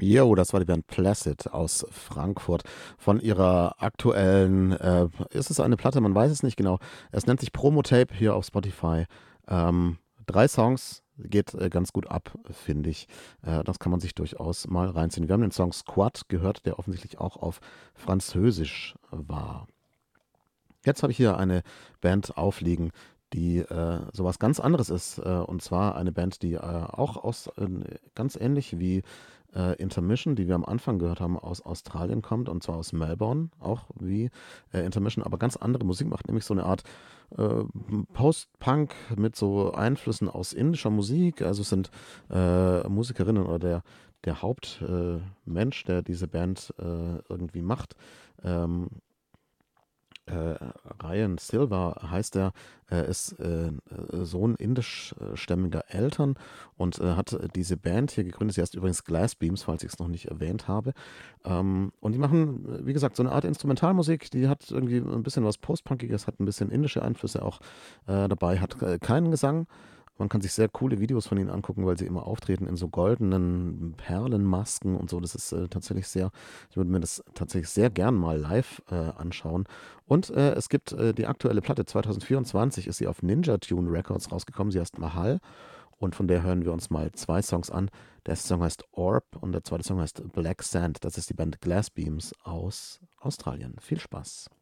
Jo, das war die Band Placid aus Frankfurt. Von ihrer aktuellen, ist es eine Platte? Man weiß es nicht genau. Es nennt sich Promotape hier auf Spotify. 3 Songs, geht ganz gut ab, finde ich. Das kann man sich durchaus mal reinziehen. Wir haben den Song Squad gehört, der offensichtlich auch auf Französisch war. Jetzt habe ich hier eine Band aufliegen, die sowas ganz anderes ist. Und zwar eine Band, die auch aus, ganz ähnlich wie Intermission, die wir am Anfang gehört haben, aus Australien kommt. Und zwar aus Melbourne, auch wie Intermission, aber ganz andere Musik macht, nämlich so eine Art äh, Post-Punk mit so Einflüssen aus indischer Musik. Also es sind Musikerinnen oder der Hauptmensch, der diese Band irgendwie macht. Ähm, äh, Ryan Silva heißt er, ist Sohn indischstämmiger Eltern und hat diese Band hier gegründet. Sie heißt übrigens Glass Beams, falls ich es noch nicht erwähnt habe. Und die machen, wie gesagt, so eine Art Instrumentalmusik, die hat irgendwie ein bisschen was Post-Punkiges, hat ein bisschen indische Einflüsse auch dabei, hat keinen Gesang. Man kann sich sehr coole Videos von ihnen angucken, weil sie immer auftreten in so goldenen Perlenmasken und so. Das ist tatsächlich sehr, ich würde mir das tatsächlich sehr gern mal live anschauen. Und es gibt die aktuelle Platte, 2024 ist sie auf Ninja Tune Records rausgekommen. Sie heißt Mahal und von der hören wir uns mal 2 Songs an. Der erste Song heißt Orb und der zweite Song heißt Black Sand. Das ist die Band Glass Beams aus Australien. Viel Spaß.